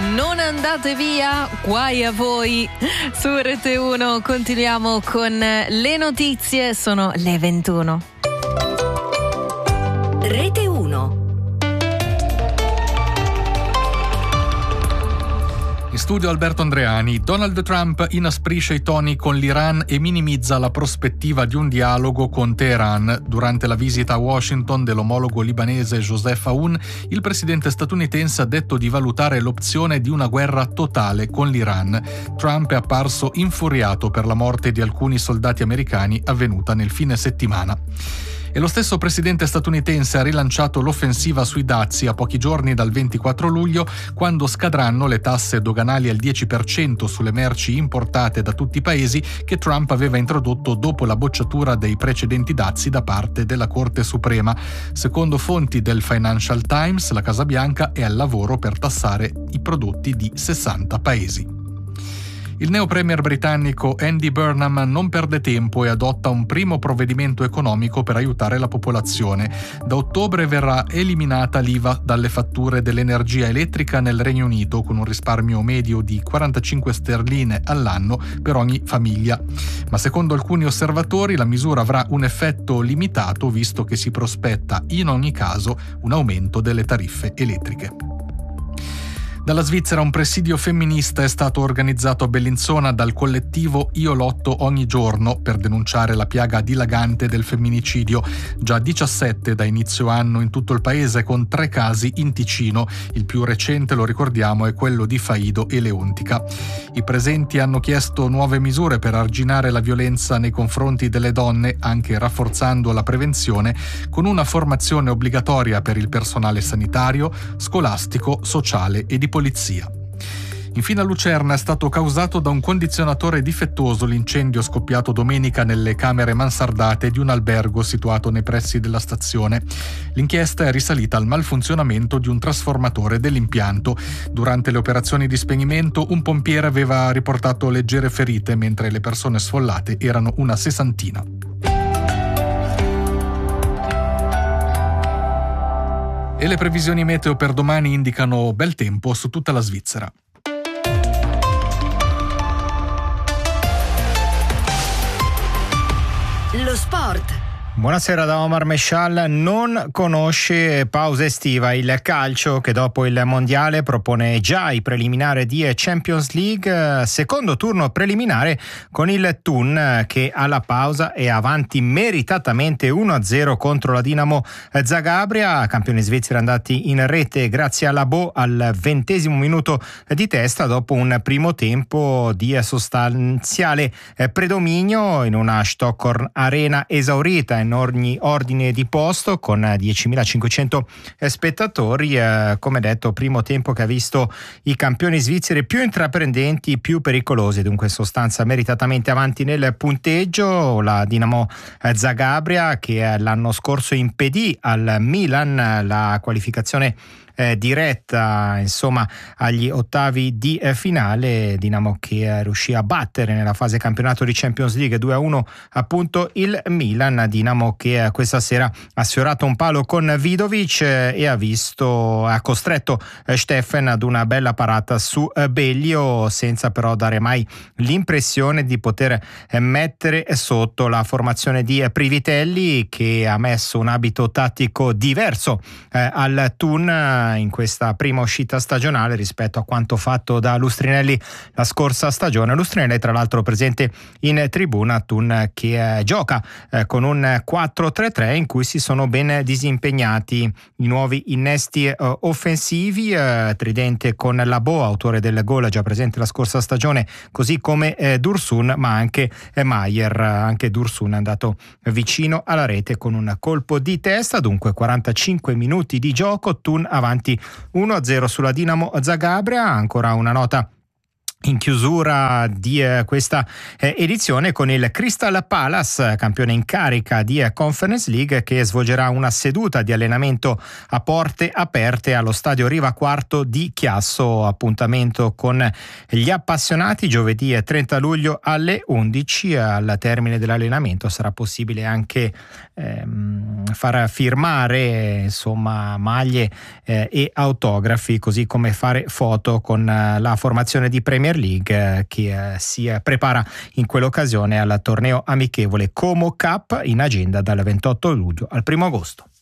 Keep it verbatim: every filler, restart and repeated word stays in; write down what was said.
Non andate via, guai a voi. Su Rete uno continuiamo con le notizie, sono le ventuno. Rete uno. In studio Alberto Andreani. Donald Trump inasprisce i toni con l'Iran e minimizza la prospettiva di un dialogo con Teheran. Durante la visita a Washington dell'omologo libanese Joseph Aoun, il presidente statunitense ha detto di valutare l'opzione di una guerra totale con l'Iran. Trump è apparso infuriato per la morte di alcuni soldati americani avvenuta nel fine settimana. E lo stesso presidente statunitense ha rilanciato l'offensiva sui dazi a pochi giorni dal ventiquattro luglio, quando scadranno le tasse doganali al dieci per cento sulle merci importate da tutti i paesi che Trump aveva introdotto dopo la bocciatura dei precedenti dazi da parte della Corte Suprema. Secondo fonti del Financial Times, la Casa Bianca è al lavoro per tassare i prodotti di sessanta paesi. Il neo premier britannico Andy Burnham non perde tempo e adotta un primo provvedimento economico per aiutare la popolazione. Da ottobre verrà eliminata l'I V A dalle fatture dell'energia elettrica nel Regno Unito, con un risparmio medio di quarantacinque sterline all'anno per ogni famiglia. Ma secondo alcuni osservatori la misura avrà un effetto limitato, visto che si prospetta in ogni caso un aumento delle tariffe elettriche. Dalla Svizzera un presidio femminista è stato organizzato a Bellinzona dal collettivo Io Lotto Ogni Giorno per denunciare la piaga dilagante del femminicidio, già diciassette da inizio anno in tutto il paese, con tre casi in Ticino. Il più recente, lo ricordiamo, è quello di Faido e Leontica. I presenti hanno chiesto nuove misure per arginare la violenza nei confronti delle donne, anche rafforzando la prevenzione con una formazione obbligatoria per il personale sanitario, scolastico, sociale e di polizia. Infine a Lucerna è stato causato da un condizionatore difettoso l'incendio scoppiato domenica nelle camere mansardate di un albergo situato nei pressi della stazione. L'inchiesta è risalita al malfunzionamento di un trasformatore dell'impianto. Durante le operazioni di spegnimento un pompiere aveva riportato leggere ferite, mentre le persone sfollate erano una sessantina. E le previsioni meteo per domani indicano bel tempo su tutta la Svizzera. Lo sport. Buonasera da Omar Mescial. Non conosce pausa estiva il calcio, che dopo il mondiale propone già i preliminari di Champions League, secondo turno preliminare con il Thun che alla pausa è avanti meritatamente uno a zero contro la Dinamo Zagabria. Campioni svizzeri andati in rete grazie alla Bo al ventesimo minuto di testa, dopo un primo tempo di sostanziale predominio in una Stockholm Arena esaurita in ogni ordine di posto, con diecimilacinquecento spettatori. Eh, come detto, primo tempo che ha visto i campioni svizzeri più intraprendenti, più pericolosi, dunque in sostanza meritatamente avanti nel punteggio. La Dinamo Zagabria, che l'anno scorso impedì al Milan la qualificazione Eh, diretta insomma agli ottavi di eh, finale. Dinamo che eh, riuscì a battere nella fase campionato di Champions League due a uno appunto il Milan. Dinamo che eh, questa sera ha sfiorato un palo con Vidovic eh, e ha visto ha costretto eh, Steffen ad una bella parata su eh, Bellio, senza però dare mai l'impressione di poter eh, mettere sotto la formazione di eh, Privitelli, che ha messo un abito tattico diverso eh, al Thun in questa prima uscita stagionale rispetto a quanto fatto da Lustrinelli la scorsa stagione. Lustrinelli tra l'altro presente in tribuna. Thun che eh, gioca eh, con un quattro tre tre in cui si sono ben disimpegnati i nuovi innesti eh, offensivi, eh, tridente con Labo, autore del gol già presente la scorsa stagione, così come eh, Dursun, ma anche eh, Maier. Anche Dursun è andato vicino alla rete con un colpo di testa. Dunque quarantacinque minuti di gioco, Thun avanti uno a zero sulla Dinamo Zagabria. Ancora una nota in chiusura di eh, questa eh, edizione con il Crystal Palace, campione in carica di eh, Conference League, che svolgerà una seduta di allenamento a porte aperte allo stadio Riva Quarto di Chiasso. Appuntamento con gli appassionati giovedì trenta luglio alle undici. Al termine dell'allenamento sarà possibile anche ehm, far firmare insomma maglie eh, e autografi, così come fare foto con eh, la formazione di Premier League che si prepara in quell'occasione al torneo amichevole Como Cup, in agenda dal ventotto luglio al primo agosto.